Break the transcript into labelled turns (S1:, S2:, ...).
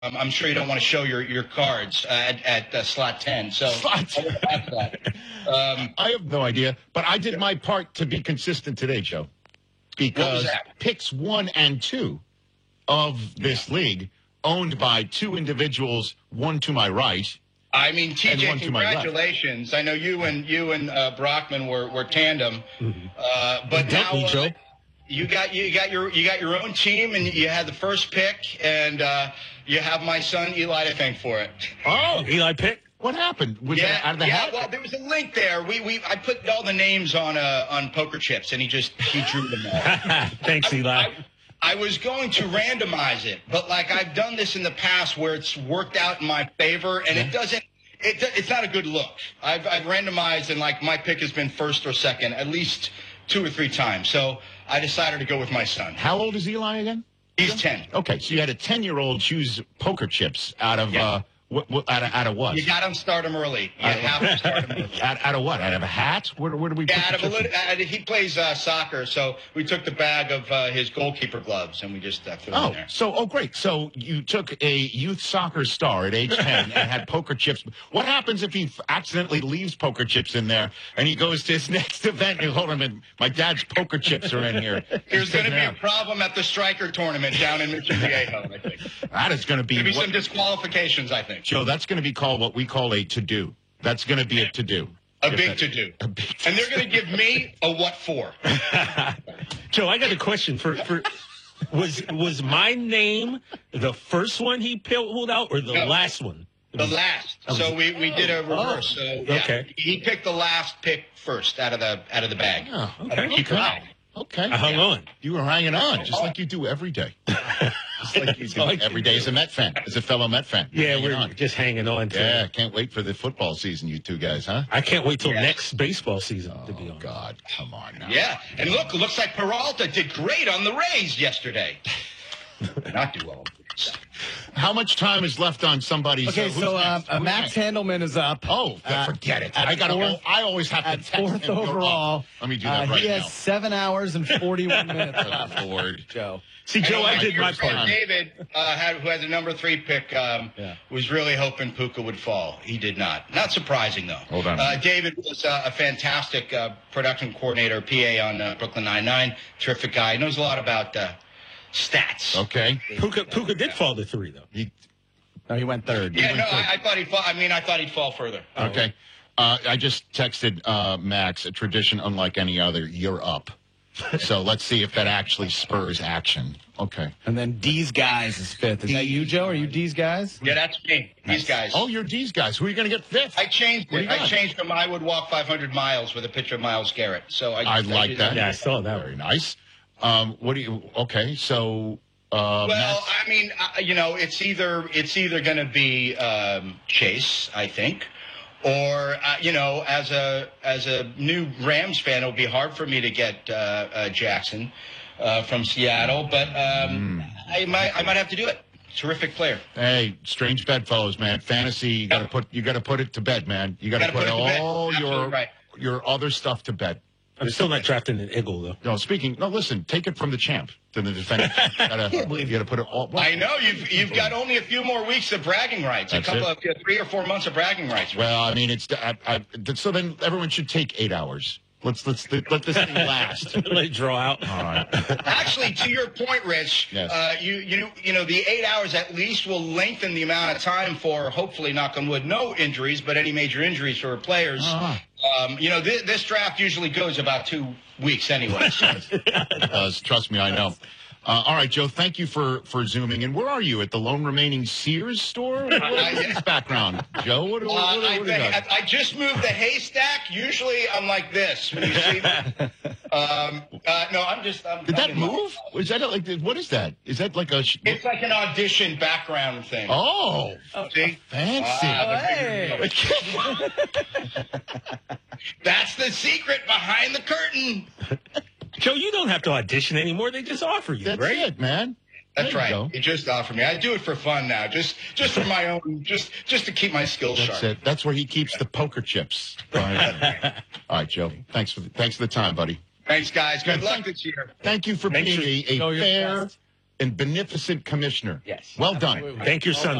S1: I'm sure you don't want to show your cards at slot 10. So
S2: I have no idea, but I did my part to be consistent today, Joe, because picks 1 and 2 of this league owned by 2 individuals, one to my right.
S1: I mean, TJ, congratulations. I know you and Brockman were tandem, but now you got your own team, and you had the first pick, and you have my son Eli to thank for it.
S3: Oh, Eli pick.
S2: What happened? Was that out of the hat?
S1: Well, there was a link there. I put all the names on poker chips, and he drew them all.
S3: Thanks, Eli.
S1: I was going to randomize it, but like I've done this in the past where it's worked out in my favor, and it's not a good look. I've randomized, and like my pick has been first or second at least 2 or 3 times. So I decided to go with my son.
S2: How old is Eli again?
S1: He's 10.
S2: Okay, so you had a 10-year-old choose poker chips out of out of what?
S1: You got him start him early. You have to start him early.
S2: Out of what? Out of a hat? Where do we put
S1: out
S2: the
S1: of
S2: chips?
S1: He plays soccer, so we took the bag of his goalkeeper gloves and we just threw them in there.
S2: Great. So you took a youth soccer star at age 10 and had poker chips. What happens if he accidentally leaves poker chips in there and he goes to his next event and hold him in? My dad's poker chips are in here.
S1: There's going to be a problem at the striker tournament down in Mission Viejo, I think.
S2: That is going to be
S1: some disqualifications, I think.
S2: Joe, that's going to be called what we call a to-do. That's going to be a to-do.
S1: A big to-do. And they're going to give me a what for.
S3: Joe, I got a question for was my name the first one he pulled out or the last one?
S1: The last. So we did a reverse.
S3: Okay.
S1: He picked the last pick first out of the bag.
S2: Oh, okay. Okay.
S3: I hung on.
S2: You were hanging on, just like you do every day. Just like you do every day as a Met fan, as a fellow Met fan.
S3: Yeah, we're just hanging on.
S2: Yeah, can't wait for the football season, you two guys, huh?
S3: I can't wait till next baseball season, to be honest.
S2: God, come on now.
S1: Yeah, and look, it looks like Peralta did great on the Rays yesterday. Not do well.
S2: How much time is left on somebody's?
S4: Okay, so Max Handelman is up.
S2: Oh, forget it. I always have to text
S4: fourth
S2: him.
S4: overall.
S2: Let me do that right now.
S4: He has 7 hours and 41 minutes.
S2: Oh, Lord.
S4: Joe.
S3: See, Joe, I did my part.
S1: David, who had the number 3 pick, was really hoping Puka would fall. He did not. Not surprising, though.
S2: Hold on.
S1: David was a fantastic production coordinator, PA on Brooklyn Nine-Nine. Terrific guy. Knows a lot about stats.
S2: Okay.
S3: Puka did fall to 3, though.
S4: No, he went third.
S1: Yeah, I thought he'd fall. I thought he'd fall further.
S2: Okay. I just texted Max, a tradition unlike any other. You're up. So let's see if that actually spurs action. Okay.
S4: And then D's Guys is 5th. Is that you, Joe? Are you D's Guys?
S1: Yeah, that's me. These guys.
S2: Oh, you're D's Guys. Who are you going to get 5th?
S1: I changed it. I changed from I would walk 500 miles with a picture of Myles Garrett. So I
S2: like that.
S3: Yeah, I saw that.
S2: Very nice. What do you? Okay, so.
S1: Well,
S2: Max?
S1: I mean, it's either going to be Chase, I think, or as a new Rams fan, it'll be hard for me to get Jackson from Seattle, but I might have to do it. Terrific player.
S2: Hey, strange bedfellows, man. Fantasy, you got to put it to bed, man. You got to put all your other stuff to bed.
S3: I'm still not drafting an Eagle, though.
S2: No, listen, take it from the champ to the defender. You got to put it all.
S1: I know you've got only a few more weeks of bragging rights.
S2: That's
S1: a couple of 3 or 4 months of bragging rights.
S2: Well, I mean, so then everyone should take 8 hours. Let this thing last.
S3: Let it draw out.
S2: All right.
S1: Actually, to your point, Rich,
S2: yes.
S1: The 8 hours at least will lengthen the amount of time for, hopefully, knock on wood, no injuries, but any major injuries for players. This draft usually goes about 2 weeks anyway.
S2: It does. Trust me, I know. All right, Joe, thank you for Zooming. And where are you? At the lone remaining Sears store? What is this background, Joe? What
S1: I just moved the haystack. Usually I'm like this when you see me. No, I'm just...
S2: Did that move? Is that what is that? Is that like a...
S1: It's like an audition background thing.
S2: Oh,
S1: see?
S2: Fancy.
S4: Hey.
S1: That's the secret behind the curtain.
S3: Joe, you don't have to audition anymore. They just offer you,
S2: That's
S3: right?
S2: it, man.
S1: That's right. He just offered me. I do it for fun now, just for my own, just to keep my skills sharp.
S2: That's it. That's where he keeps the poker chips. All right, Joe. Thanks for the time, buddy.
S1: Thanks, guys. Good luck this year.
S2: Thank you for being a and beneficent commissioner.
S5: Yes.
S2: Well done.
S5: Absolutely.
S3: Thank your son.